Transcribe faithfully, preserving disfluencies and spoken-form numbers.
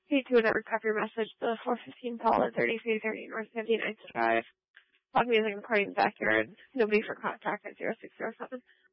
Hey, to another copy your message. The four fifteen Paula, thirty-three thirty North fifty-ninth Drive. Talk music recording backyard. Nobody for contact at zero six zero seven.